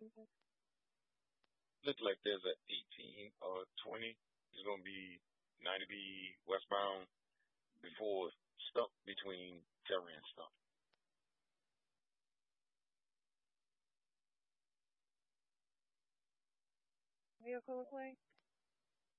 Look like there's a 18 or 20. It's gonna be 90B westbound before stuck between Terry and stuff. Vehicle plate?